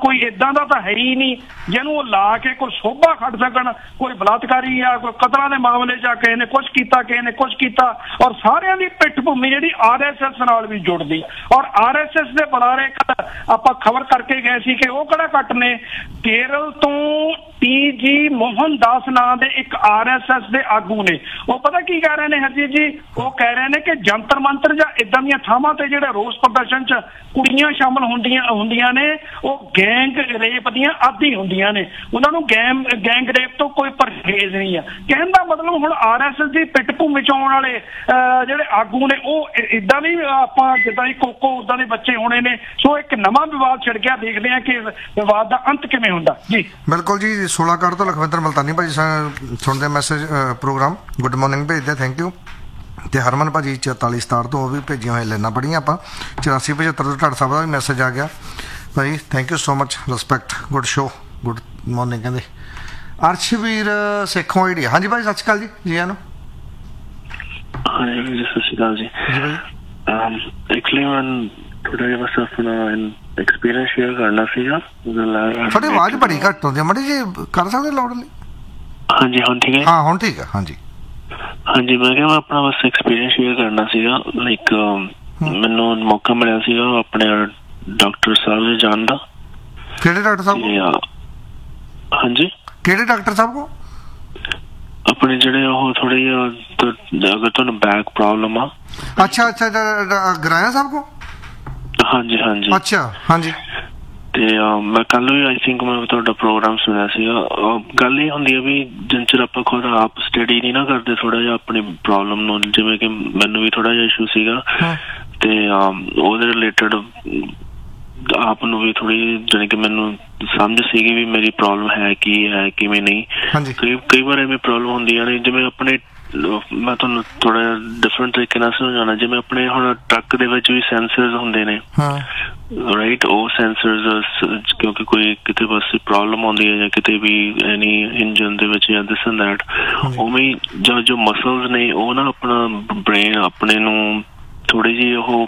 ਕੋਈ ਇਦਾਂ ਦਾ ਤਾਂ ਹੈ ਹੀ ਨਹੀਂ ਜਿਹਨੂੰ ਉਹ ਲਾ ਕੇ ਕੋਈ ਸੋਭਾ ਖੱਟ ਸਕਣ। ਕੋਈ ਬਲਾਤਕਾਰੀ ਆ, ਕੋਈ ਕਤਲਾਂ ਦੇ ਮਾਮਲੇ 'ਚ ਕਿਸੇ ਨੇ ਕੁਛ ਕੀਤਾ, ਕਿਸੇ ਨੇ ਕੁਛ ਕੀਤਾ, ਔਰ ਸਾਰਿਆਂ ਦੀ ਪਿੱਠ ਭੂਮੀ ਜਿਹੜੀ RSS ਨਾਲ ਵੀ ਜੁੜਦੀ। ਔਰ RSS ਦੇ ਬੁਲਾਰੇ ਆਪਾਂ ਖਬਰ ਕਰਕੇ ਗਏ ਸੀ ਕਿ ਉਹ ਕਿਹੜਾ ਘੱਟ ਨੇ, ਕੇਰਲ ਤੋਂ TG ਮੋਹਨ ਦਾਸ ਨਾਂ ਦੇ ਇੱਕ RSS ਦੇ ਆਗੂ ਨੇ। ਉਹ ਪਤਾ ਕੀ ਕਹਿ ਰਹੇ ਨੇ ਹਰਜੀਤ ਜੀ, ਉਹ ਕਹਿ ਰਹੇ ਨੇ ਕਿ ਜੰਤਰ ਮੰਤਰ ਜਾਂ ਇਦਾਂ ਦੀਆਂ ਥਾਵਾਂ ਤੇ ਜਿਹੜੇ ਰੋਸ ਪ੍ਰਦਰਸ਼ਨ 'ਚ ਕੁੜੀਆਂ ਸ਼ਾਮਲ ਹੁੰਦੀਆਂ ਨੇ, ਉਹ ਗੈਂਗ ਰੇਪ ਦੀਆਂ ਆਦੀ ਹੁੰਦੀਆਂ ਨੇ। ਉਹਨਾਂ ਨੂੰ ਗੈਂਗ ਰੇਪ ਤੋਂ ਕੋਈ ਪਰਹੇਜ਼ ਨਹੀਂ ਆ। ਕਹਿਣ ਦਾ ਮਤਲਬ ਹੁਣ RSS ਦੀ ਪਿੱਠ ਭੂਮੀ 'ਚ ਆਉਣ ਵਾਲੇ ਜਿਹੜੇ ਆਗੂ ਨੇ ਉਹ ਇਦਾਂ ਨਹੀਂ, ਆਪਾਂ ਜਿੱਦਾਂ ਦੀ ਕੋਕੋ ਉਦਾਂ ਦੇ ਬੱਚੇ ਹੋਣੇ ਨੇ। ਸੋ ਇੱਕ ਨਵਾਂ ਵਿਵਾਦ ਛਿੜ ਗਿਆ, ਦੇਖਦੇ ਹਾਂ ਕਿ ਵਿਵਾਦ ਦਾ ਅੰਤ ਕਿਵੇਂ ਹੁੰਦਾ ਜੀ। ਬਿਲਕੁਲ ਜੀ। 16 ਕਾਰ ਤੋਂ ਲਖਵਿੰਦਰ ਮਲਤਾਨੀ ਭਾਜੀ ਸੁਣਦੇ ਮੈਸੇਜ ਪ੍ਰੋਗਰਾਮ ਗੁੱਡ ਮਾਰਨਿੰਗ ਭੇਜਦੇ, ਥੈਂਕ ਯੂ। ਤੇ ਹਰਮਨ ਭਾਜੀ 4467 ਤੋਂ ਉਹ ਵੀ ਭੇਜੀਆਂ ਹੋਈਆਂ ਲੈਣਾ ਪੜੀਆਂ ਆਪਾਂ। 8475 ਤੋਂ ਢਾਡ ਸਾਹਿਬ ਦਾ ਵੀ ਮੈਸੇਜ ਆ ਗਿਆ ਭਾਈ, thank you so much, respect, good show, good morning ਕਹਿੰਦੇ। ਅਰਸ਼ਵੀਰ ਸੇਖੋਂ ਆਈਡੀਆ, ਹਾਂਜੀ ਭਾਈ ਸਤਿ ਸ਼੍ਰੀ ਅਕਾਲ ਜੀ, ਜੀ ਆਇਆਂ ਨੂੰ। ਹਾਂਜੀ ਜੀ, ਸਤਿ ਸ਼੍ਰੀ ਅਕਾਲ ਜੀ। ਜੀ ਭਾਈ ਐਕਚੁਅਲੀ ਮੈਂ ਥੋੜਾ ਜਿਹਾ ਬਸ ਆਪਣਾ ਐਕਸਪੀਰੀਅੰਸ ਸ਼ੇਅਰ ਕਰਨਾ ਸੀਗਾ। ਤੁਹਾਡੀ ਆਵਾਜ਼ ਬੜੀ ਘੱਟ ਹੁੰਦੀ ਹੈ, ਮਾੜੀ ਜੀ ਕਰ ਸਕਦੇ ਲਾਊਡਲੀ? ਹਾਂਜੀ ਹੁਣ ਠੀਕ ਹੈ? ਹਾਂ ਹੁਣ ਠੀਕ ਹੈ। ਹਾਂਜੀ ਹਾਂਜੀ, ਮੈਂ ਕਿਹਾ ਮੈਂ ਆਪਣਾ ਬਸ ਐਕਸਪੀਰੀਅੰਸ ਸ਼ੇਅਰ ਕਰਨਾ ਸੀਗਾ। ਲਾਈਕ ਮੈਨੂੰ ਮੌਕਾ ਮਿਲਿਆ ਸੀਗਾ ਆਪਣੇ ਡਾਕਟਰ ਸਾਹਿਬ ਦੇ ਜਾਣ ਦਾ। ਕਿਹੜੇ ਡਾਕਟਰ ਸਾਹਿਬ? ਹਾਂਜੀ ਕਿਹੜੇ ਡਾਕਟਰ ਸਾਹਿਬ ਕੋ? ਆਪਣੇ ਜਿਹੜੇ ਉਹ ਥੋੜੇ ਜਿਹੇ ਅਗਰ ਤੁਹਾਨੂੰ ਬੈਕ ਪ੍ਰੋਬਲਮ ਆ। ਅੱਛਾ ਅੱਛਾ, ਗਰਾਇਆ ਸਾਹਿਬ ਕੋ? ਹਾਂਜੀ ਹਾਂਜੀ। ਅੱਛਾ ਹਾਂਜੀ। ਤੇ ਮੈਂ ਕੱਲ ਵੀ ਆਈ ਥਿੰਕ ਮੈਂ ਤੁਹਾਡਾ ਪ੍ਰੋਗਰਾਮ ਸੁਣਿਆ ਸੀਗਾ। ਗੱਲ ਇਹ ਹੁੰਦੀ ਹੈ ਵੀ ਜਿੰਨ ਚਿਰ ਆਪਾਂ ਖੁਦ ਆਪ ਸਟੱਡੀ ਨਹੀਂ ਨਾ ਕਰਦੇ ਥੋੜਾ ਜਿਹਾ ਆਪਣੀ ਪ੍ਰੋਬਲਮ ਨੂੰ, ਜਿਵੇਂ ਕਿ ਮੈਨੂੰ ਵੀ ਥੋੜਾ ਜਿਹਾ ਇਸ਼ੂ ਸੀਗਾ ਤੇ ਉਹਦੇ ਰਿਲੇਟਡ ਆਪ ਨੂੰ ਵੀ ਥੋੜੀ ਜਾਣੀ ਕਿ ਮੈਨੂੰ ਸਮਝ ਸੀਗੀ ਵੀ ਮੇਰੀ ਪ੍ਰੋਬਲਮ ਹੈ ਕੀ ਹੈ ਕਿਵੇਂ ਨਹੀਂ। ਕਈ ਵਾਰ ਐਵੇਂ ਪ੍ਰੋਬਲਮ ਹੁੰਦੀਆਂ ਨੇ, ਜਿਵੇਂ ਆਪਣੇ ਮੈਂ ਤੁਹਾਨੂੰ ਥੋੜਾ ਜਿਹਾ ਡਿਫਰੈਂਟ ਤਰੀਕੇ ਨਾਲ ਸਮਝਾਉਣਾ। ਜਿਵੇਂ ਆਪਣੇ ਹੁਣ ਟਰੱਕ ਦੇ ਵਿੱਚ ਵੀ ਸੈਂਸਰਸ ਹੁੰਦੇ ਨੇ, ਰਾਈਟ? ਉਹ ਸੈਂਸਰਸ ਕਿਉਂਕਿ ਕੋਈ ਕਿਤੇ ਪਾਸੇ ਪ੍ਰੋਬਲਮ ਆਉਂਦੀ ਹੈ ਜਾਂ ਕਿਤੇ ਵੀ ਐਨੀ ਇੰਜਨ ਦੇ ਵਿੱਚ ਜਾਂ ਦਿਸ ਐਂਡ ਦੈਟ, ਉਵੇਂ ਜੋ ਮਸਲਸ ਨੇ ਉਹ ਨਾ ਆਪਣਾ ਬ੍ਰੇਨ ਆਪਣੇ ਨੂੰ ਥੋੜੀ ਜਿਹੀ ਉਹ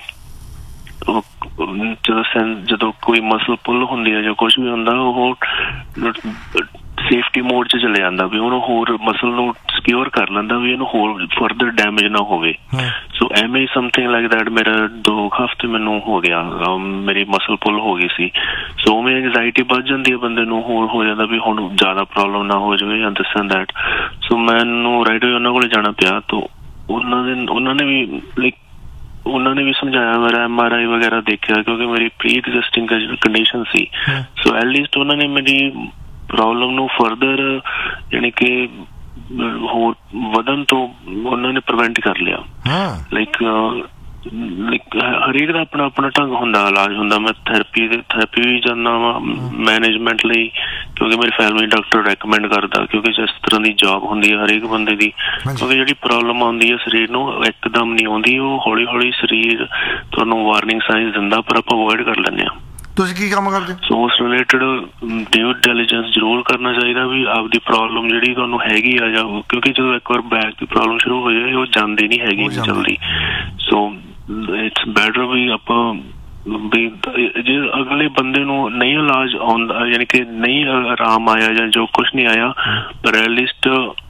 ਜਦੋਂ ਕੋਈ ਮਸਲ ਪੁੱਲ ਹੁੰਦੀ ਹੈ ਜਾਂ ਕੁਛ ਵੀ ਹੁੰਦਾ, ਉਹ ਸੇਫਟੀ ਮੋਡ 'ਚ ਚਲੇ ਜਾਂਦਾ ਵੀ ਉਹਨੂੰ ਹੋਰ ਮਸਲ ਨੂੰ ਸਿਕਿਉਰ ਕਰ ਲੈਂਦਾ ਵੀ ਇਹਨੂੰ ਹੋਰ ਫਰਦਰ ਡੈਮੇਜ ਨਾ ਹੋਵੇ। ਸੋ ਐਵੇਂ ਸਮਥਿੰਗ ਲਾਈਕ ਦੈਟ ਮੇਰਾ 2 ਹਫ਼ਤੇ ਮੈਨੂੰ ਹੋ ਗਿਆ, ਮੇਰੀ ਮਸਲ ਪੁੱਲ ਹੋ ਗਈ ਸੀ। ਸੋ ਉਵੇਂ ਐਂਗਜ਼ਾਇਟੀ ਵੱਧ ਜਾਂਦੀ ਹੈ ਬੰਦੇ ਨੂੰ, ਹੋਰ ਹੋ ਜਾਂਦਾ ਵੀ ਹੁਣ ਜ਼ਿਆਦਾ ਪ੍ਰੋਬਲਮ ਨਾ ਹੋ ਜਾਵੇ ਜਾਂ ਦਿਸ ਐਂਡ ਦੈਟ। ਸੋ ਮੈਨੂੰ ਰਾਈਟ ਉਹਨਾਂ ਕੋਲ ਜਾਣਾ ਪਿਆ। ਤਾਂ ਉਹਨਾਂ ਨੇ ਵੀ ਲਾਈਕ ਉਹਨਾਂ ਨੇ ਵੀ ਸਮਝਾਇਆ, ਮੇਰਾ MRI ਵਗੈਰਾ ਦੇਖਿਆ ਕਿਉਂਕਿ ਮੇਰੀ ਪ੍ਰੀ ਐਗਜ਼ਿਸਟਿੰਗ ਕੰਡੀਸ਼ਨ ਸੀ। ਸੋ ਐਟਲੀਸਟ ਉਹਨਾਂ ਨੇ ਮੇਰੀ ਪ੍ਰੋਬਲਮ ਨੂੰ ਫਰਦਰ ਯਾਨੀ ਕਿ ਹੋਰ ਵਧਣ ਤੋਂ ਉਹਨਾਂ ਨੇ ਪ੍ਰੀਵੈਂਟ ਕਰ ਲਿਆ। ਲਾਈਕ ਹਰੇਕ ਦਾ ਆਪਣਾ ਆਪਣਾ ਢੰਗ ਹੁੰਦਾ, ਇਲਾਜ ਹੁੰਦਾ। ਮੈਂ ਥੈਰੇਪੀ ਵੀ ਜਾਂਦਾ ਵਾ ਮੈਨੇਜਮੈਂਟ ਲਈ, ਕਿਉਂਕਿ ਮੇਰੀ ਫੈਮਿਲੀ ਡਾਕਟਰ ਰੈਕਮੈਂਡ ਕਰਦਾ, ਕਿਉਂਕਿ ਜਿਸ ਤਰ੍ਹਾਂ ਦੀ ਜੋਬ ਹੁੰਦੀ ਹੈ ਹਰੇਕ ਬੰਦੇ ਦੀ, ਕਿਉਂਕਿ ਜਿਹੜੀ ਪ੍ਰੋਬਲਮ ਆਉਂਦੀ ਹੈ ਸਰੀਰ ਨੂੰ ਇੱਕਦਮ ਨਹੀਂ ਆਉਂਦੀ, ਉਹ ਹੌਲੀ ਹੌਲੀ ਸਰੀਰ ਤੁਹਾਨੂੰ ਵਾਰਨਿੰਗ ਸਾਈਨਸ ਦਿੰਦਾ, ਪਰ ਆਪਾਂ ਅਵੋਇਡ ਕਰ ਲੈਂਦੇ ਹਾਂ। ਤੁਸੀਂ ਕੀ ਕੰਮ ਕਰਦੇ? ਸੋ ਉਸ ਰਿਲੇਟਡ ਡਿਊ ਡਿਲੀਜੈਂਸ ਜ਼ਰੂਰ ਕਰਨਾ ਚਾਹੀਦਾ ਵੀ ਆਪਦੀ ਪ੍ਰੋਬਲਮ ਜਿਹੜੀ ਤੁਹਾਨੂੰ ਹੈਗੀ ਆ, ਜਾਂ ਕਿਉਂਕਿ ਜਦੋਂ ਇੱਕ ਵਾਰ ਬੈਕ ਦੀ ਪ੍ਰੋਬਲਮ ਸ਼ੁਰੂ ਹੋ ਜਾਏ ਉਹ ਜਾਂਦੀ ਨਹੀਂ ਹੈਗੀ ਜਲਦੀ। ਸੋ ਇਟਸ ਬੈਟਰ ਵੀ ਆਪਾਂ ਵੀ ਜੇ ਅਗਲੇ ਬੰਦੇ ਨੂੰ ਨਹੀਂ ਇਲਾਜ ਆਉਂਦਾ ਯਾਨੀ ਕਿ ਨਹੀਂ ਆਰਾਮ ਆਇਆ ਜਾਂ ਜੋ ਕੁਛ ਨਹੀਂ ਆਇਆ, ਪਰ at least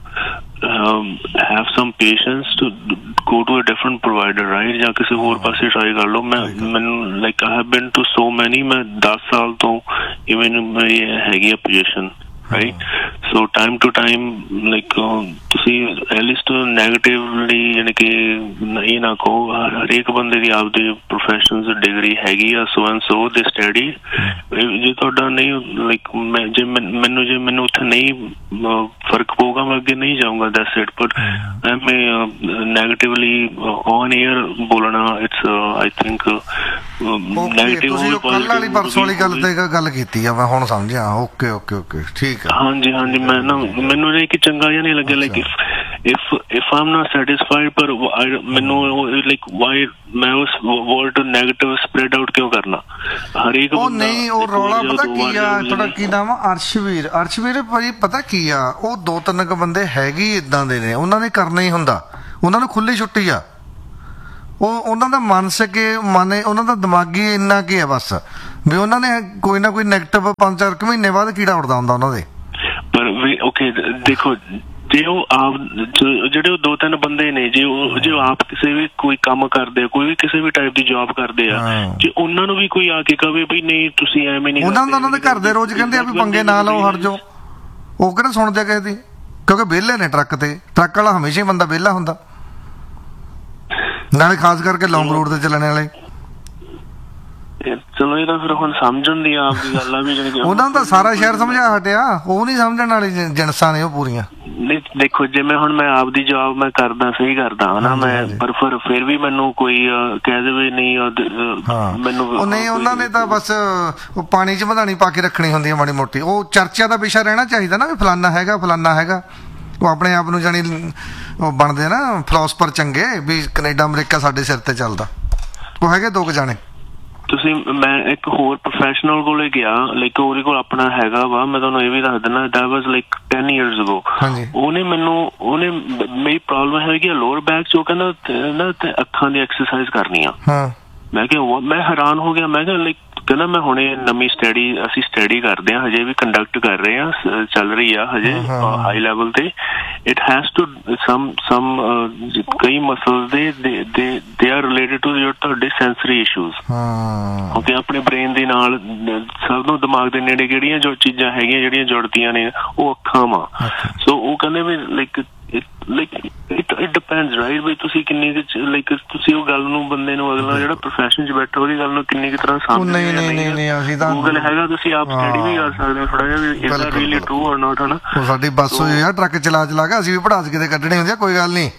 have some patience to go to a different provider, right? ਜਾਂ ਕਿਸੇ ਹੋਰ ਪਾਸੇ ਟਰਾਈ ਕਰ ਲਓ। ਮੈਨੂੰ like I have been to so many, ਮੈਂ 10 ਸਾਲ ਤੋਂ ਇਵਨ ਮੇਰੀ ਹੈਗੀ ਆ position, right? So time to time like ਤੁਸੀਂ ਐਟਲੀਸਟ ਨੈਗੇਟਿਵਲੀ ਯਾਨੀ ਕਿ ਇਹ ਨਾ ਕਹੋ ਹਰੇਕ ਬੰਦੇ ਦੀ ਆਪਦੀ ਪ੍ਰੋਫੈਸ਼ਨਲ ਡਿਗਰੀ ਹੈਗੀ ਆ, ਸੋ ਐਂਡ ਸੋ ਦੇ ਸਟੱਡੀ। ਜੇ ਤੁਹਾਡਾ ਨਹੀਂ ਲਾਈਕ ਮੈਨੂੰ ਉੱਥੇ ਨਹੀਂ ਫਰਕ ਪਊਗਾ, ਮੈਂ ਅੱਗੇ ਨਹੀਂ ਜਾਊਂਗਾ, ਦੈਟਸ ਇਟ। ਬਟ ਐਵੇਂ ਨੈਗੇਟਿਵਲੀ ਔਨ ਏਅਰ ਬੋਲਣਾ ਇਟਸ ਆਈ ਥਿੰਕ ਨੈਗੇਟਿਵ। ਤੁਸੀਂ ਕੱਲ ਵਾਲੀ ਪਰਸੋਂ ਵਾਲੀ ਗੱਲ ਤੇ ਗੱਲ ਕੀਤੀ ਆ, ਮੈਂ ਹੁਣ ਸਮਝਿਆ। ਓਕੇ ਓਕੇ ਓਕੇ, ਠੀਕ ਹੈ। ਹਾਂਜੀ ਹਾਂਜੀ, ਮੈਨੂੰ ਨਹੀਂ ਕਿ ਚੰਗਾ ਜਿਹਾ ਨਹੀਂ ਲੱਗਿਆ। Like if I'm not satisfied, ਪਰ ਮੈਨੂੰ ਲਾਈਕ ਵਾਈ ਮੈਂ ਉਸ ਵਰਡ ਨੈਗੇਟਿਵ ਸਪਰੈਡ ਆਊਟ ਕਿਉਂ ਕਰਨਾ ਹਰੇਕ? ਉਹ ਨਹੀਂ, ਉਹ ਰੌਲਾ ਪਤਾ ਕੀ ਆ? ਤੁਹਾਡਾ ਕੀ ਨਾਮ ਆ? ਅਰਸ਼ਵੀਰ ਭਾਜੀ ਪਤਾ ਕੀ ਆ, ਉਹ 2-3 ਬੰਦੇ ਹੈਗੇ ਇਦਾਂ ਦੇ ਨੇ, ਉਹਨਾਂ ਨੇ ਕਰਨਾ ਹੀ ਹੁੰਦਾ, ਉਹਨਾਂ ਨੂੰ ਖੁੱਲੀ ਛੁੱਟੀ ਆ। ਉਹ ਉਹਨਾਂ ਦਾ ਮਾਨਸਿਕ ਮਨ ਉਹਨਾਂ ਦਾ ਦਿਮਾਗੀ ਇੰਨਾ ਕੀ ਹੈ ਬਸ ਵੀ ਉਹਨਾਂ ਨੇ ਕੋਈ ਨਾ ਕੋਈ ਨੈਗੇਟਿਵ 5-4 ਮਹੀਨੇ ਬਾਅਦ ਕੀੜਾ ਉੱਡਦਾ ਹੁੰਦਾ ਉਹਨਾਂ ਦੇ। ਪਰ ਵੀ ਓਕੇ ਦੇਖੋ ਜੇ ਉਹ ਆਪ ਜਿਹੜੇ ਉਹ 2-3 ਬੰਦੇ ਨੇ ਜੇ ਉਹ ਆਪ ਕਿਸੇ ਵੀ ਕੋਈ ਕੰਮ ਕਰਦੇ ਆ, ਕੋਈ ਵੀ ਕਿਸੇ ਵੀ ਟਾਈਪ ਦੀ ਜੌਬ ਕਰਦੇ ਆ, ਜੇ ਉਹਨਾਂ ਨੂੰ ਵੀ ਕੋਈ ਆ ਕੇ ਕਵੇ ਬਈ ਨਹੀਂ ਤੁਸੀਂ ਐਵੇਂ ਨਹੀਂ, ਉਹਨਾਂ ਦੇ ਘਰ ਦੇ ਰੋਜ਼ ਕਹਿੰਦੇ ਆ ਵੀ ਪੰਗੇ ਨਾ ਲਓ ਹਟ ਜਾਓ, ਉਹ ਕਿਹੜਾ ਸੁਣਦੇ ਕਿਸੇ ਦੀ, ਕਿਉਂਕਿ ਵਿਹਲੇ ਨੇ ਟਰੱਕ ਵਾਲਾ ਹਮੇਸ਼ਾ ਹੀ ਬੰਦਾ ਵਿਹਲਾ ਹੁੰਦਾ, ਨਾਲੇ ਖਾਸ ਕਰਕੇ ਲੌਂਗ ਰੂਟ ਤੇ ਚੱਲਣ ਵਾਲੇ। ਚਲੋ ਇਹ ਤਾਂ ਫਿਰ ਹੁਣ ਸਮਝਣ ਦੀ ਆਪ ਦੀ ਗੱਲ ਆ ਵੀ ਉਹਨਾਂ ਨੂੰ ਤਾਂ ਸਾਰਾ ਸ਼ਹਿਰ ਸਮਝਾ ਹਟਿਆ, ਉਹ ਨਹੀਂ ਸਮਝਣ ਵਾਲੀ ਜਿਣਸਾਂ ਨੇ ਉਹ ਪੂਰੀਆਂ। ਨਹੀਂ ਦੇਖੋ ਜਿਵੇਂ ਹੁਣ ਮੈਂ ਆਪਦੀ ਜੌਬ ਮੈਂ ਕਰਦਾ ਸਹੀ ਕਰਦਾ ਹਨਾ ਮੈਂ, ਪਰ ਫਿਰ ਵੀ ਮੈਨੂੰ ਕੋਈ ਕਹਿ ਦੇਵੇ ਨਹੀਂ ਮੈਨੂੰ ਉਹ ਨਹੀਂ, ਉਹਨਾਂ ਨੇ ਤਾਂ ਬਸ ਉਹ ਪਾਣੀ 'ਚ ਮਧਾਣੀ ਪਾ ਕੇ ਰੱਖਣੀ ਹੁੰਦੀ ਹੈ ਮਾੜੀ ਮੋਟੀ, ਉਹ ਚਰਚਾ ਦਾ ਵਿਸ਼ਾ ਰਹਿਣਾ ਚਾਹੀਦਾ ਨਾ ਵੀ ਫਲਾਨਾ ਹੈਗਾ। ਉਹ ਆਪਣੇ ਆਪ ਨੂੰ ਜਾਣੀ ਉਹ ਬਣਦੇ ਨਾ ਫਿਲਾਸਫਰ ਚੰਗੇ ਵੀ ਕੈਨੇਡਾ ਅਮਰੀਕਾ ਸਾਡੇ ਸਿਰ ਤੇ ਚੱਲਦਾ, ਉਹ ਹੈਗੇ 2 ਜਾਣੇ। ਤੁਸੀਂ ਮੈਂ ਇੱਕ ਹੋਰ ਪ੍ਰੋਫੈਸ਼ਨਲ ਕੋਲੇ ਗਿਆ, ਲਾਈਕ ਉਹਦੇ ਕੋਲ ਆਪਣਾ ਹੈਗਾ ਵਾ, ਮੈਂ ਤੁਹਾਨੂੰ ਇਹ ਵੀ ਦੱਸ ਦਿੰਦਾ that was like 10 years ago। ਉਹਨੇ ਮੇਰੀ ਪ੍ਰੋਬਲਮ ਹੈਗੀ ਲੋਅਰ ਬੈਕ 'ਚ, ਉਹ ਕਹਿੰਦਾ ਨਾ ਅੱਖਾਂ ਦੀ ਐਕਸਰਸਾਈਜ਼ ਕਰਨੀ ਆ। ਮੈਂ ਕਿਹਾ ਮੈਂ ਹੈਰਾਨ ਹੋ ਗਿਆ, ਮੈਂ ਕਿਹਾ ਲਾਈਕ ਕਹਿੰਦਾ ਮੈਂ ਹੁਣੇ ਨਵੀਂ ਅਸੀਂ ਸਟੱਡੀ ਕਰਦੇ ਹਾਂ, ਹਜੇ ਵੀ ਕੰਡਕਟ ਕਰ ਰਹੇ ਹਾਂ, ਚੱਲ ਰਹੀ ਆ ਹਜੇ ਹਾਈ ਲੈਵਲ ਤੇ। ਇਟ ਹੈਜ਼ ਟੂ ਕਈ muscles they are related to your ਤੁਹਾਡੇ ਸੈਂਸਰੀ ਇਸ਼ੂਜ਼। ਓਕੇ, ਆਪਣੇ ਬ੍ਰੇਨ ਦੇ ਨਾਲ ਸਭ ਨੂੰ ਦਿਮਾਗ ਦੇ ਨੇੜੇ ਕਿਹੜੀਆਂ ਜੋ ਚੀਜ਼ਾਂ ਹੈਗੀਆਂ ਜਿਹੜੀਆਂ ਜੁੜਦੀਆਂ ਨੇ ਉਹ ਅੱਖਾਂ ਵਾ। ਸੋ ਉਹ ਕਹਿੰਦੇ ਵੀ ਲਾਈਕ ਇਟ ਡਿਪੈਂਡਸ ਰਾਈਟ ਵੀ ਤੁਸੀਂ ਕਿੰਨੀ ਲਾਈਕ ਤੁਸੀਂ ਉਹ ਗੱਲ ਨੂੰ ਬੰਦੇ ਨੂੰ ਅਗਲਾ ਜਿਹੜਾ ਪ੍ਰੋਫੈਸ਼ਨ 'ਚ ਬੈਠਾ ਉਹਦੀ ਗੱਲ ਨੂੰ ਕਿੰਨੀ ਕੁ ਤਰ੍ਹਾਂ ਸਮਝਦੇ। ਨਹੀਂ ਗੂਗਲ ਹੈਗਾ, ਤੁਸੀਂ ਆਪ ਸਟੱਡੀ ਵੀ ਕਰ ਸਕਦੇ ਹੋ ਥੋੜਾ ਜਿਹਾ ਵੀ ਇਜ਼ ਦੈਟ ਰੀਅਲੀ ਟਰੂ ਔਰ ਨਾਟ ਹਨਾ। ਉਹ ਸਾਡੀ ਬੱਸ ਹੋਈ ਆ ਟਰੱਕ ਚਲਾ ਕੇ ਅਸੀਂ ਵੀ ਪੜਾਸ ਕਿਤੇ ਕੱਢਣੀ ਹੁੰਦੀ ਆ, ਕੋਈ ਗੱਲ ਨਹੀਂ।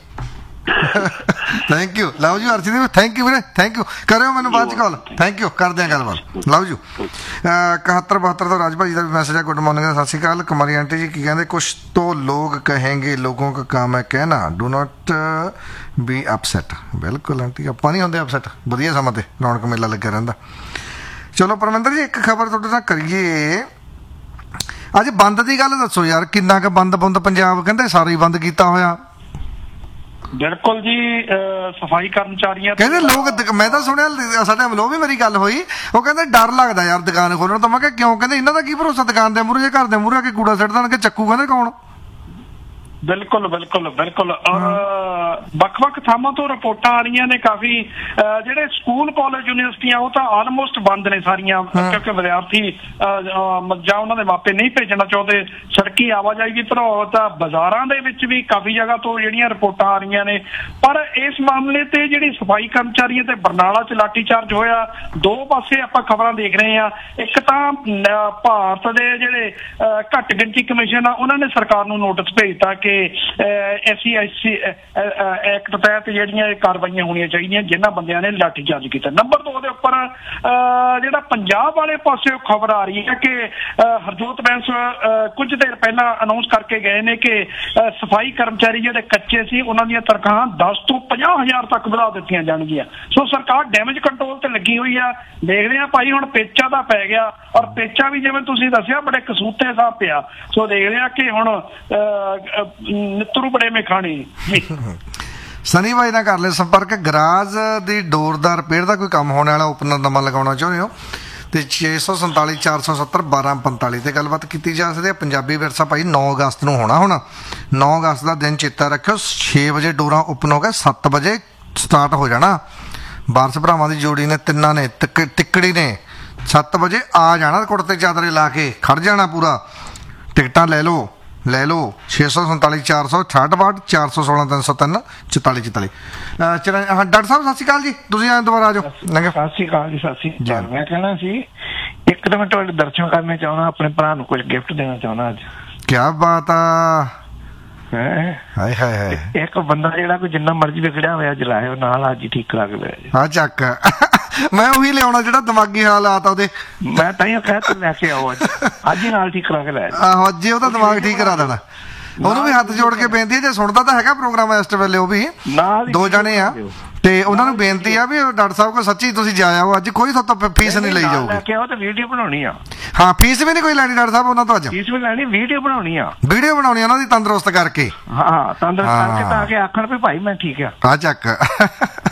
Thank you, love you Arshdeep, thank you ਵੀਰੇ, ਥੈਂਕ ਯੂ। ਕਰਿਓ ਮੈਨੂੰ ਬਾਅਦ 'ਚ ਕਾਲ, ਥੈਂਕ ਯੂ, ਕਰਦੇ ਹਾਂ ਗੱਲਬਾਤ, ਲਵ ਯੂ। 7172 ਤੋਂ ਰਾਜ ਭਾਜੀ ਦਾ ਵੀ ਮੈਸੇਜ ਹੈ, ਗੁੱਡ ਮਾਰਨਿੰਗ, ਸਤਿ ਸ਼੍ਰੀ ਅਕਾਲ। ਕੁਮਾਰੀ ਆਂਟੀ ਜੀ ਕੀ ਕਹਿੰਦੇ, ਕੁਛ ਤੋਂ ਲੋਕ ਕਹੇਂਗੇ ਲੋਗੋਂ ਕਾ ਕੰਮ ਹੈ ਕਹਿਣਾ, ਡੂ ਨਾਟ ਬੀ ਅਪਸੈਟ। ਬਿਲਕੁਲ ਆਂਟੀ, ਆਪਾਂ ਨਹੀਂ ਹੁੰਦੇ ਅਪਸੈਟ, ਵਧੀਆ ਸਮਾਂ ਤੇ ਰੌਣਕ ਮੇਲਾ ਲੱਗਿਆ ਰਹਿੰਦਾ। ਚਲੋ ਪਰਮਿੰਦਰ ਜੀ ਇੱਕ ਖਬਰ ਤੁਹਾਡੇ ਨਾਲ ਕਰੀਏ, ਅੱਜ ਬੰਦ ਦੀ ਗੱਲ ਦੱਸੋ ਯਾਰ, ਕਿੰਨਾ ਕੁ ਬੰਦ ਪੰਜਾਬ ਕਹਿੰਦੇ ਸਾਰਾ ਹੀ ਬੰਦ ਕੀਤਾ ਹੋਇਆ। ਬਿਲਕੁਲ ਜੀ, ਸਫਾਈ ਕਰਮਚਾਰੀਆਂ ਕਹਿੰਦੇ ਲੋਕ, ਮੈਂ ਤਾਂ ਸੁਣਿਆ ਸਾਡੇ ਵੱਲੋਂ ਵੀ ਮੇਰੀ ਗੱਲ ਹੋਈ, ਉਹ ਕਹਿੰਦੇ ਡਰ ਲੱਗਦਾ ਯਾਰ ਦੁਕਾਨ ਖੋਲਣ ਤੋਂ। ਮੈਂ ਕਿਹਾ ਕਿਉਂ? ਕਹਿੰਦੇ ਇਹਨਾਂ ਦਾ ਕੀ ਭਰੋਸਾ ਦੁਕਾਨ ਦੇ ਮੂਹਰੇ, ਜੇ ਘਰ ਦੇ ਮੂਹਰੇ ਆ ਕੇ ਕੂੜਾ ਸਿੱਟ ਦੇਣਗੇ, ਚੱਕੂ ਕਹਿੰਦੇ ਕੌਣ। ਬਿਲਕੁਲ ਔਰ ਵੱਖ-ਵੱਖ ਥਾਵਾਂ ਤੋਂ ਰਿਪੋਰਟਾਂ ਆ ਰਹੀਆਂ ਨੇ ਕਾਫੀ, ਜਿਹੜੇ ਸਕੂਲ ਕਾਲਜ ਯੂਨੀਵਰਸਿਟੀਆਂ ਉਹ ਤਾਂ ਆਲਮੋਸਟ ਬੰਦ ਨੇ ਸਾਰੀਆਂ, ਕਿਉਂਕਿ ਵਿਦਿਆਰਥੀ ਜਾਂ ਉਹਨਾਂ ਦੇ ਮਾਪੇ ਨਹੀਂ ਭੇਜਣਾ ਚਾਹੁੰਦੇ। ਸੜਕੀ ਆਵਾਜਾਈ ਵੀ ਪ੍ਰਭਾਵਿਤ ਆ, ਬਾਜ਼ਾਰਾਂ ਦੇ ਵਿੱਚ ਵੀ ਕਾਫੀ ਜਗ੍ਹਾ ਤੋਂ ਜਿਹੜੀਆਂ ਰਿਪੋਰਟਾਂ ਆ ਰਹੀਆਂ ਨੇ। ਪਰ ਇਸ ਮਾਮਲੇ ਤੇ ਜਿਹੜੀ ਸਫਾਈ ਕਰਮਚਾਰੀਆਂ ਤੇ ਬਰਨਾਲਾ 'ਚ ਲਾਠੀਚਾਰਜ ਹੋਇਆ, 2 ਪਾਸੇ ਆਪਾਂ ਖਬਰਾਂ ਦੇਖ ਰਹੇ ਹਾਂ। ਇੱਕ ਤਾਂ ਭਾਰਤ ਦੇ ਜਿਹੜੇ ਘੱਟ ਗਿਣਤੀ ਕਮਿਸ਼ਨ ਆ ਉਹਨਾਂ ਨੇ ਸਰਕਾਰ ਨੂੰ ਨੋਟਿਸ ਭੇਜਤਾ ਕਿ SC ਐਕਟ ਤਹਿਤ ਜਿਹੜੀਆਂ ਕਾਰਵਾਈਆਂ ਹੋਣੀਆਂ ਚਾਹੀਦੀਆਂ ਜਿਨ੍ਹਾਂ ਬੰਦਿਆਂ ਨੇ ਲਾਠੀਚਾਰਜ ਕੀਤਾ। ਨੰਬਰ 2 ਦੇ ਉੱਪਰ ਜਿਹੜਾ ਪੰਜਾਬ ਵਾਲੇ ਪਾਸੇ ਖਬਰ ਆ ਰਹੀ ਹੈ ਕਿ ਹਰਜੋਤ ਬੈਂਸ ਕੁਝ ਦੇਰ ਪਹਿਲਾਂ ਅਨਾਉਂਸ ਕਰਕੇ ਗਏ ਨੇ ਕਿ ਸਫਾਈ ਕਰਮਚਾਰੀ ਜਿਹੜੇ ਕੱਚੇ ਸੀ ਉਹਨਾਂ ਦੀਆਂ ਤਨਖਾਹਾਂ 10 ਤੋਂ 50,000 ਤੱਕ ਵਧਾ ਦਿੱਤੀਆਂ ਜਾਣਗੀਆਂ। ਸੋ ਸਰਕਾਰ ਡੈਮੇਜ ਕੰਟਰੋਲ ਤੇ ਲੱਗੀ ਹੋਈ ਆ। ਦੇਖਦੇ ਆ ਭਾਈ, ਹੁਣ ਪੇਚਾ ਦਾ ਪੈ ਗਿਆ, ਔਰ ਪੇਚਾ ਵੀ ਜਿਵੇਂ ਤੁਸੀਂ ਦੱਸਿਆ ਬੜੇ ਕਸੂਤੇ ਸਾਹਿਬ ਪਿਆ। ਸੋ ਦੇਖਦੇ ਆ ਕਿ ਹੁਣ ਨਿੱਤਰੂ ਬੜੇ ਮੇ ਖਾਣੇ। ਸਨੀ ਭਾਈ ਨਾਲ ਕਰ ਲੈ ਸੰਪਰਕ। ਗਰਾਜ ਦੀ ਡੋਰ ਦਾ ਰਿਪੇਅਰ ਦਾ ਕੋਈ ਕੰਮ ਹੋਣ ਵਾਲਾ, ਓਪਨਰ ਨਵਾਂ ਲਗਾਉਣਾ ਚਾਹੁੰਦੇ ਹੋ ਤੇ 647 470 1245 ਤੇ ਗੱਲਬਾਤ ਕੀਤੀ ਜਾ ਸਕਦੀ ਹੈ। ਪੰਜਾਬੀ ਵਿਰਸਾ ਭਾਈ 9 ਅਗਸਤ ਨੂੰ ਹੋਣਾ। ਹੁਣ 9 ਅਗਸਤ ਦਾ ਦਿਨ ਚੇਤਾ ਰੱਖਿਓ, 6 ਵਜੇ ਡੋਰਾਂ ਓਪਨ ਹੋ ਗਏ, 7 ਵਜੇ ਸਟਾਰਟ ਹੋ ਜਾਣਾ। ਵਾਰਸ ਭਰਾਵਾਂ ਦੀ ਜੋੜੀ ਨੇ, ਤਿੰਨਾਂ ਨੇ, ਤਿੱਕੜੀ ਨੇ 7 ਵਜੇ ਆ ਜਾਣਾ, ਕੁੜਤੇ ਚਾਦਰੇ ਲਾ ਕੇ ਖੜ ਜਾਣਾ ਪੂਰਾ। ਟਿਕਟਾਂ ਲੈ ਲਓ 647 468 416 303 4444। ਡਾਕਟਰ ਸਾਹਿਬ ਸਤਿ ਸ਼੍ਰੀ ਅਕਾਲ ਜੀ, ਤੁਸੀਂ ਆਏ ਦੁਬਾਰਾ ਆ ਜਾਓ। ਸਤਿ ਸ਼੍ਰੀ ਅਕਾਲ ਜੀ, ਸਤਿ ਸ਼੍ਰੀ ਅਕਾਲ। ਮੈਂ ਕਹਿਣਾ ਸੀ ਇੱਕ ਤਾਂ ਮੈਂ ਤੁਹਾਡੇ ਦਰਸ਼ਨ ਕਰਨੇ ਚਾਹੁੰਦਾ, ਆਪਣੇ ਭਰਾ ਨੂੰ ਕੁਝ ਗਿਫਟ ਦੇਣਾ ਚਾਹੁੰਦਾ ਅੱਜ। ਕੀ ਬਾਤ ਆ। ਹਾਏ ਹਾਏ ਹਾਏ, ਇੱਕ ਬੰਦਾ ਜਿਹੜਾ ਕੋਈ ਜਿੰਨਾ ਮਰਜ਼ੀ ਵਿਗੜਿਆ ਹੋਇਆ ਜਲਾਏ ਉਹ ਨਾਲ ਅੱਜ ਹੀ ਠੀਕ ਕਰਾ ਕੇ ਲੈ ਜਾ। ਆ ਚੱਕ, ਮੈਂ ਉਹੀ ਲਿਆਉਣਾ ਜਿਹੜਾ ਦਿਮਾਗੀ ਹਾਲਾਤ ਆ ਉਹਦੇ। ਮੈਂ ਤਾਂ ਇਹ ਕਹਿ ਤੂੰ ਲੈ ਕੇ ਆਓ ਅੱਜ ਹੀ ਨਾਲ ਠੀਕ ਕਰਾ ਕੇ ਲੈ ਜਾ। ਆਹੋ, ਅੱਜ ਉਹਦਾ ਦਿਮਾਗ ਠੀਕ ਕਰਾ ਦੇਣਾ। ਉਹਨੂੰ ਵੀ ਹੱਥ ਜੋੜ ਕੇ ਬੇਨਤੀ ਹੈ, ਜੇ ਸੁਣਦਾ ਤਾਂ ਹੈਗਾ ਪ੍ਰੋਗਰਾਮ ਇਸ ਵੇਲੇ, ਉਹ ਵੀ 2 ਜਣੇ ਆ ਤੇ ਉਹਨਾਂ ਨੂੰ ਬੇਨਤੀ ਆ ਵੀ ਡਾਕਟਰ ਸਾਹਿਬ ਕੋਲ ਸੱਚੀ ਤੁਸੀਂ ਜਾ ਆਓ ਅੱਜ, ਕੋਈ ਤੁਹਾਤੋਂ ਫੀਸ ਨਹੀਂ ਲਈ ਜਾਊਗੀ। ਲੈ ਕੇ ਆਓ ਤੇ ਵੀਡੀਓ ਬਣਾਉਣੀ ਆ। ਹਾਂ, ਫੀਸ ਵੀ ਨਹੀਂ ਕੋਈ ਲੈਣੀ ਡਾਕਟਰ ਸਾਹਿਬ ਉਹਨਾਂ ਤੋਂ ਅੱਜ। ਫੀਸ ਵੀ ਲੈਣੀ, ਵੀਡੀਓ ਬਣਾਉਣੀ ਆ। ਵੀਡੀਓ ਬਣਾਉਣੀ ਉਹਨਾਂ ਦੀ ਤੰਦਰੁਸਤ ਕਰਕੇ। ਹਾਂ, ਤੰਦਰੁਸਤ ਕਰਕੇ ਤਾਂ ਕਿ ਆਖਣ ਵੀ ਭਾਈ ਮੈਂ ਠੀਕ ਆ। ਆ ਚੱਕ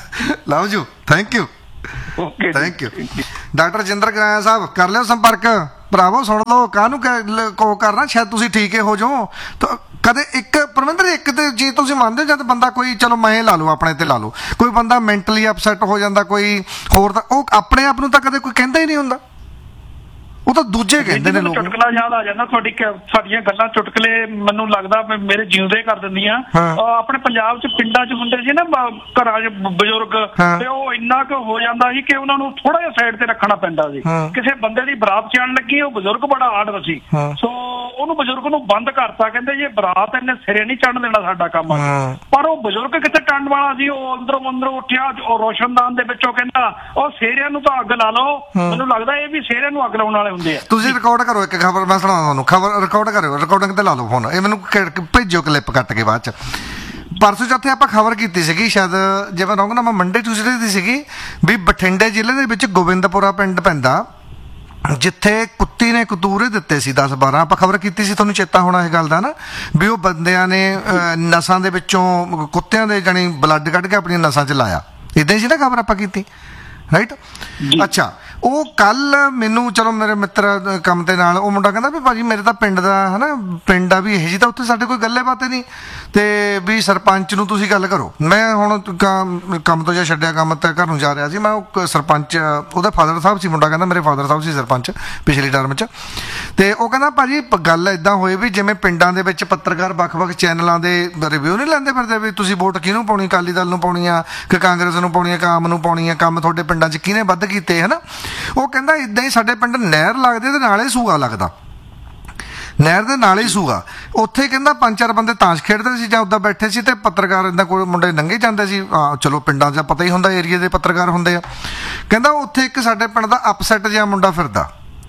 love you, thank you, okay thank you. Doctor Rajinder Goraya ਸਾਹਿਬ ਕਰ ਲਿਓ ਸੰਪਰਕ ਭਰਾਵੋ, ਸੁਣ ਲਓ ਕਾਹਨੂੰ ਕੋ ਕਰਨਾ, ਸ਼ਾਇਦ ਤੁਸੀਂ ਠੀਕ ਹੋ ਜਾਓ। ਤਾਂ ਕਦੇ ਇੱਕ ਪਰਮਿੰਦਰ ਇੱਕ ਤੇ ਜੀ ਤੁਸੀਂ ਮੰਨਦੇ ਹੋ, ਜਦ ਬੰਦਾ ਕੋਈ ਚਲੋ ਮੈਂ ਲਾ ਲਓ ਆਪਣੇ ਤੇ ਲਾ ਲਓ, ਕੋਈ ਬੰਦਾ ਮੈਂਟਲੀ ਅਪਸੈਟ ਹੋ ਜਾਂਦਾ, ਕੋਈ ਹੋਰ, ਤਾਂ ਉਹ ਆਪਣੇ ਆਪ ਨੂੰ ਤਾਂ ਕਦੇ ਕੋਈ ਕਹਿੰਦਾ ਹੀ ਨਹੀਂ ਹੁੰਦਾ, ਉਹ ਤਾਂ ਦੂਜੇ ਕਹਿੰਦੇ ਨੇ ਲੋਕ। ਚੁਟਕਲਾ ਯਾਦ ਆ ਜਾਂਦਾ ਸਾਡੀਆਂ ਗੱਲਾਂ, ਚੁਟਕਲੇ ਮੈਨੂੰ ਲੱਗਦਾ ਮੇਰੇ ਜਿਉਂਦੇ ਕਰ ਦਿੰਦੀਆਂ। ਆਪਣੇ ਪੰਜਾਬ ਚ ਪਿੰਡਾਂ ਚ ਹੁੰਦੇ ਸੀ ਨਾ ਘਰਾਂ ਚ ਬਜ਼ੁਰਗ, ਤੇ ਉਹ ਇੰਨਾ ਕੁ ਹੋ ਜਾਂਦਾ ਸੀ ਕਿ ਉਹਨਾਂ ਨੂੰ ਥੋੜਾ ਜਿਹਾ ਸਾਈਡ ਤੇ ਰੱਖਣਾ ਪੈਂਦਾ ਸੀ। ਕਿਸੇ ਬੰਦੇ ਦੀ ਬਰਾਤ ਚ ਆਣ ਲੱਗੀ, ਉਹ ਬਜ਼ੁਰਗ ਬੜਾ ਆੜਵ ਸੀ, ਸੋ ਉਹਨੂੰ ਬਜ਼ੁਰਗ ਨੂੰ ਬੰਦ ਕਰਤਾ, ਕਹਿੰਦੇ ਜੇ ਬਰਾਤ ਇਹਨੇ ਸਿਰੇ ਨਹੀਂ ਚੜ੍ਹਨ ਦੇਣਾ ਸਾਡਾ ਕੰਮ। ਪਰ ਉਹ ਬਜ਼ੁਰਗ ਕਿਤੇ ਟੰਡ ਵਾਲਾ ਸੀ, ਉਹ ਅੰਦਰੋਂ ਉੱਠਿਆ, ਉਹ ਰੋਸ਼ਨਦਾਨ ਦੇ ਵਿੱਚੋਂ ਕਹਿੰਦਾ ਉਹ ਸੇਰਿਆਂ ਨੂੰ ਤਾਂ ਅੱਗ ਲਾ ਲਓ। ਮੈਨੂੰ ਲੱਗਦਾ ਇਹ ਵੀ ਸੇਰਿਆਂ ਨੂੰ ਅੱਗ ਲਾਉਣ ਵਾਲੇ ਹੁੰਦੇ ਆ। ਤੁਸੀਂ ਰਿਕਾਰਡ ਕਰੋ ਇੱਕ ਖਬਰ, ਮੈਂ ਸੁਣਾਉਂਦਾ ਤੁਹਾਨੂੰ ਖਬਰ, ਰਿਕਾਰਡ ਕਰਿਓ, ਰਿਕਾਰਡਿੰਗ ਤੇ ਲਾ ਲਓ ਫੋਨ, ਇਹ ਮੈਨੂੰ ਭੇਜੋ ਕਲਿੱਪ ਕੱਟ ਕੇ ਬਾਅਦ ਚ। ਪਰਸੋਂ ਚੌਥੇ ਆਪਾਂ ਖਬਰ ਕੀਤੀ ਸੀਗੀ, ਸ਼ਾਇਦ ਜੇ ਮੈਂ ਰਹੂੰਗਾ ਨਾ, ਮੈਂ ਮੰਡੇ ਟਿਊਜ਼ਡੇ ਦੀ ਸੀਗੀ, ਵੀ ਬਠਿੰਡੇ ਜ਼ਿਲ੍ਹੇ ਦੇ ਵਿੱਚ ਗੋਬਿੰਦਪੁਰਾ ਪਿੰਡ ਪੈਂਦਾ, ਜਿੱਥੇ ਕੁੱਤੀ ਨੇ ਕਤੂਰੇ ਦਿੱਤੇ ਸੀ 10-12। ਆਪਾਂ ਖਬਰ ਕੀਤੀ ਸੀ, ਤੁਹਾਨੂੰ ਚੇਤਾ ਹੋਣਾ ਇਹ ਗੱਲ ਦਾ ਨਾ, ਵੀ ਉਹ ਬੰਦਿਆਂ ਨੇ ਨਸਾਂ ਦੇ ਵਿੱਚੋਂ ਕੁੱਤਿਆਂ ਦੇ ਜਾਣੀ ਬਲੱਡ ਕੱਢ ਕੇ ਆਪਣੀਆਂ ਨਸਾਂ 'ਚ ਲਾਇਆ, ਇੱਦਾਂ ਹੀ ਸੀ ਨਾ ਖਬਰ ਆਪਾਂ ਕੀਤੀ, ਰਾਈਟ? ਅੱਛਾ, ਉਹ ਕੱਲ ਮੈਨੂੰ ਚਲੋ ਮੇਰੇ ਮਿੱਤਰ ਕੰਮ ਦੇ ਨਾਲ ਉਹ ਮੁੰਡਾ ਕਹਿੰਦਾ ਵੀ ਭਾਜੀ ਮੇਰੇ ਤਾਂ ਪਿੰਡ ਦਾ ਹੈ ਨਾ, ਪਿੰਡ ਆ ਵੀ ਇਹ ਜੀ, ਤਾਂ ਉੱਥੇ ਸਾਡੇ ਕੋਈ ਗੱਲੇ ਬਾਤੇ ਨਹੀਂ, ਤੇ ਵੀ ਸਰਪੰਚ ਨੂੰ ਤੁਸੀਂ ਗੱਲ ਕਰੋ। ਮੈਂ ਹੁਣ ਕੰਮ ਤੋਂ ਜਾਂ ਛੱਡਿਆ ਕੰਮ ਤੇ ਘਰ ਨੂੰ ਜਾ ਰਿਹਾ ਸੀ, ਮੈਂ ਉਹ ਸਰਪੰਚ, ਉਹਦਾ ਫਾਦਰ ਸਾਹਿਬ ਸੀ ਮੁੰਡਾ, ਕਹਿੰਦਾ ਮੇਰੇ ਫਾਦਰ ਸਾਹਿਬ ਸੀ ਸਰਪੰਚ ਪਿਛਲੀ ਟਰਮ 'ਚ, ਤੇ ਉਹ ਕਹਿੰਦਾ ਭਾਜੀ ਗੱਲ ਇੱਦਾਂ ਹੋਈ ਵੀ ਜਿਵੇਂ ਪਿੰਡਾਂ ਦੇ ਵਿੱਚ ਪੱਤਰਕਾਰ ਵੱਖ-ਵੱਖ ਚੈਨਲਾਂ ਦੇ ਰਿਵਿਊ ਨਹੀਂ ਲੈਂਦੇ ਫਿਰਦੇ ਵੀ ਤੁਸੀਂ ਵੋਟ ਕਿਹਨੂੰ ਪਾਉਣੀ, ਅਕਾਲੀ ਦਲ ਨੂੰ ਪਾਉਣੀ ਆ ਕਿ ਕਾਂਗਰਸ ਨੂੰ ਪਾਉਣੀ ਆ ਕਿ ਆਮ ਨੂੰ ਪਾਉਣੀ ਆ, ਕੰਮ ਤੁਹਾਡੇ ਪਿੰਡਾਂ 'ਚ ਕਿਹਨੇ ਵੱਧ ਕੀਤੇ, ਹੈ ਨਾ? ਉਹ ਕਹਿੰਦਾ ਇੱਦਾਂ ਹੀ ਸਾਡੇ ਪਿੰਡ ਨਹਿਰ ਲੱਗਦੇ ਤੇ ਨਾਲੇ ਸੂਆ ਲੱਗਦਾ, ਨਹਿਰ ਦੇ ਨਾਲ ਹੀ ਸੂਆ, ਉੱਥੇ ਕਹਿੰਦਾ 5-4 ਬੰਦੇ ਤਾਸ਼ ਖੇਡਦੇ ਸੀ ਜਾਂ ਉੱਦਾਂ ਬੈਠੇ ਸੀ, ਤੇ ਪੱਤਰਕਾਰ ਇੱਦਾਂ ਕੋਈ ਮੁੰਡੇ ਲੰਘੇ ਜਾਂਦੇ ਸੀ, ਚਲੋ ਪਿੰਡਾਂ 'ਚ ਪਤਾ ਹੀ ਹੁੰਦਾ ਏਰੀਏ ਦੇ ਪੱਤਰਕਾਰ ਹੁੰਦੇ ਆ। ਕਹਿੰਦਾ ਉੱਥੇ ਇੱਕ ਸਾਡੇ ਪਿੰਡ ਦਾ ਅਪਸੈਟ ਜਿਹਾ ਮੁੰਡਾ ਫਿਰਦਾ,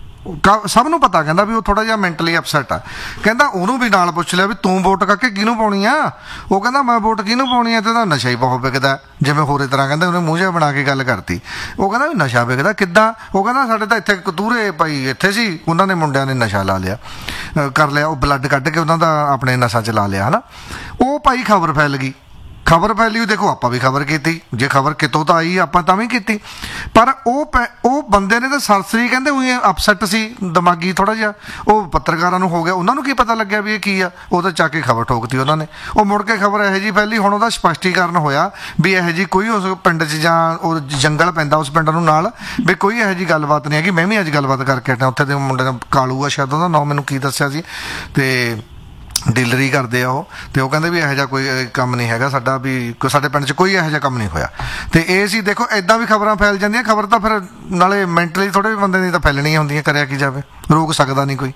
ਸਭ ਨੂੰ ਪਤਾ, ਕਹਿੰਦਾ ਵੀ ਉਹ ਥੋੜਾ ਜਿਹਾ ਮੈਂਟਲੀ ਅਪਸੈਟ ਆ। ਕਹਿੰਦਾ ਉਹਨੂੰ ਵੀ ਨਾਲ ਪੁੱਛ ਲਿਆ ਵੀ ਤੂੰ ਵੋਟ ਕਾਕੇ ਕਿਹਨੂੰ ਪਾਉਣੀ ਆ? ਉਹ ਕਹਿੰਦਾ ਮੈਂ ਵੋਟ ਕਿਹਨੂੰ ਪਾਉਣੀ ਆ, ਤੇ ਉਹਦਾ ਨਸ਼ਾ ਹੀ ਬਹੁਤ ਵਿਕਦਾ, ਜਿਵੇਂ ਹੋਰੇ ਤਰ੍ਹਾਂ ਕਹਿੰਦੇ ਉਹਨੇ ਮੂੰਹ ਜਿਹਾ ਬਣਾ ਕੇ ਗੱਲ ਕਰਤੀ। ਉਹ ਕਹਿੰਦਾ ਵੀ ਨਸ਼ਾ ਵਿਕਦਾ ਕਿੱਦਾਂ? ਉਹ ਕਹਿੰਦਾ ਸਾਡੇ ਤਾਂ ਇੱਥੇ ਕਤੂਰੇ ਭਾਈ ਇੱਥੇ ਸੀ, ਉਹਨਾਂ ਨੇ ਮੁੰਡਿਆਂ ਨੇ ਨਸ਼ਾ ਲਾ ਲਿਆ, ਕਰ ਲਿਆ, ਉਹ ਬਲੱਡ ਕੱਢ ਕੇ ਉਹਨਾਂ ਦਾ ਆਪਣੇ ਨਸ਼ਾ 'ਚ ਲਾ ਲਿਆ, ਹੈ ਨਾ? ਉਹ ਭਾਈ ਖਬਰ ਫੈਲ ਗਈ, ਖਬਰ ਫੈਲੀ, ਦੇਖੋ ਆਪਾਂ ਵੀ ਖਬਰ ਕੀਤੀ, ਜੇ ਖਬਰ ਕਿਤੋਂ ਤਾਂ ਆਈ ਆਪਾਂ ਤਾਂ ਵੀ ਕੀਤੀ, ਪਰ ਉਹ ਬੰਦੇ ਨੇ ਤਾਂ ਸਰਸਰੀ ਕਹਿੰਦੇ ਉਹੀ ਅਪਸੈਟ ਸੀ, ਦਿਮਾਗੀ ਥੋੜਾ ਜਿਹਾ, ਉਹ ਪੱਤਰਕਾਰਾਂ ਨੂੰ ਹੋ ਗਿਆ, ਉਹਨਾਂ ਨੂੰ ਕੀ ਪਤਾ ਲੱਗਿਆ ਵੀ ਇਹ ਕੀ ਆ, ਉਹ ਤਾਂ ਚੱਕ ਕੇ ਖਬਰ ਠੋਕਤੀ ਉਹਨਾਂ ਨੇ। ਉਹ ਮੁੜ ਕੇ ਖਬਰ ਇਹੋ ਜਿਹੀ ਫੈਲੀ, ਹੁਣ ਉਹਦਾ ਸਪਸ਼ਟੀਕਰਨ ਹੋਇਆ ਵੀ ਇਹੋ ਜਿਹੀ ਕੋਈ ਉਸ ਪਿੰਡ 'ਚ ਜਾਂ ਉਹ ਜੰਗਲ ਪੈਂਦਾ ਉਸ ਪਿੰਡ ਨੂੰ ਨਾਲ, ਵੀ ਕੋਈ ਇਹੋ ਜਿਹੀ ਗੱਲਬਾਤ ਨਹੀਂ ਹੈਗੀ। ਮੈਂ ਵੀ ਅੱਜ ਗੱਲਬਾਤ ਕਰਕੇ ਹਟਿਆ, ਉੱਥੇ ਦੇ ਮੁੰਡੇ ਦਾ ਕਾਲੂ ਆ ਸ਼ਾਇਦ ਉਹਦਾ ਨਾਮ, ਮੈਨੂੰ ਕੀ ਦੱਸਿਆ ਸੀ, ਤੇ ਡੀਲਰੀ ਕਰਦੇ ਆ ਉਹ, ਤੇ ਉਹ ਕਹਿੰਦੇ ਵੀ ਇਹੋ ਜਿਹਾ ਕੋਈ ਕੰਮ ਨਹੀਂ ਹੈਗਾ ਸਾਡਾ, ਵੀ ਸਾਡੇ ਪਿੰਡ 'ਚ ਕੋਈ ਇਹੋ ਜਿਹਾ ਕੰਮ ਨਹੀਂ ਹੋਇਆ। ਤੇ ਇਹ ਸੀ, ਦੇਖੋ ਇੱਦਾਂ ਵੀ ਖਬਰਾਂ ਫੈਲ ਜਾਂਦੀਆਂ, ਖਬਰ ਤਾਂ ਫਿਰ ਨਾਲੇ ਮੈਂਟਲੀ ਥੋੜੇ ਬੰਦੇ ਦੀ ਤਾਂ ਫੈਲਣੀਆਂ ਹੁੰਦੀਆਂ, ਕਰਿਆ ਕੀ ਜਾਵੇ, ਰੋਕ ਸਕਦਾ ਨਹੀਂ ਕੋਈ।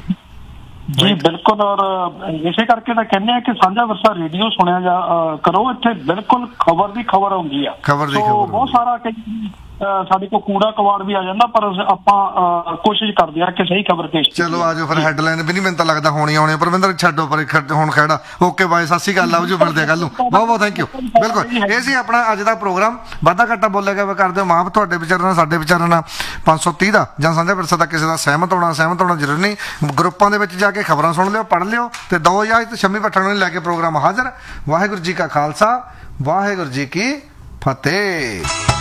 ਜੀ ਬਿਲਕੁਲ, ਔਰ ਇਸੇ ਕਰਕੇ ਤਾਂ ਕਹਿੰਦੇ ਆ ਕਿ ਸਾਂਝਾ ਵਰਸਾ ਰੇਡੀਓ ਸੁਣਿਆ ਜਾ ਕਰੋ, ਇੱਥੇ ਬਿਲਕੁਲ ਖਬਰ ਦੀ ਖਬਰ ਆਉਂਦੀ ਆ, ਖਬਰ ਦੀ ਖਬਰ ਬਹੁਤ ਸਾਰਾ ਸਾਡੇ ਕੋਲ ਕੂੜਾ ਕਵਾੜ ਵੀ ਆ ਜਾਂਦਾ, ਪਰ ਆਪਾਂ ਕੋਸ਼ਿਸ਼ ਕਰਦੇ ਆ ਕਿ ਸਹੀ ਖਬਰ ਪੇਸ਼। ਚਲੋ ਆਜੋ ਫਿਰ, ਹੈਡਲਾਈਨ ਵੀ ਨਹੀਂ ਮੈਨੂੰ ਤਾਂ ਲੱਗਦਾ ਹੋਣੀ ਆਉਣੀ, ਪਰਵਿੰਦਰ ਛੱਡੋ ਪਰ ਹੁਣ ਖੜਾ। ਓਕੇ ਬਾਏ, ਸਤਿ ਸ਼੍ਰੀ ਅਕਾਲ, ਲਵ ਜੀ, ਮਿਲਦੇ ਆ ਕੱਲ ਨੂੰ, ਬਹੁਤ ਬਹੁਤ ਥੈਂਕ ਯੂ। ਬਿਲਕੁਲ ਇਹ ਸੀ ਆਪਣਾ ਅੱਜ ਦਾ ਪ੍ਰੋਗਰਾਮ, ਵਾਧਾ ਘਾਟਾ ਬੋਲਿਆ ਗਿਆ ਕਰਦੇ ਹੋ ਮਾਫ, ਤੁਹਾਡੇ ਵਿਚਾਰਾਂ ਨਾਲ ਸਾਡੇ ਵਿਚਾਰਾਂ ਨਾਲ 530 ਦਾ ਜਾਂ ਸਾਂਝਾ ਵਿਰਸਾ ਦਾ ਕਿਸੇ ਦਾ ਸਹਿਮਤ ਹੋਣਾ ਜ਼ਰੂਰੀ ਨਹੀਂ। ਗਰੁੱਪਾਂ ਦੇ ਵਿੱਚ ਜਾ ਕੇ ਖਬਰਾਂ ਸੁਣ ਲਿਓ, ਪੜ੍ਹ ਲਿਓ, ਤੇ ਦੋ ਇਜਾਜ਼ਤ। ਸ਼ਮੀ ਭੱਠਣ ਨੂੰ ਲੈ ਕੇ ਪ੍ਰੋਗਰਾਮ ਹਾਜ਼ਰ। ਵਾਹਿਗੁਰੂ ਜੀ ਕਾ ਖਾਲਸਾ, ਵਾਹਿਗੁਰੂ ਜੀ ਕੀ ਫਤਿਹ।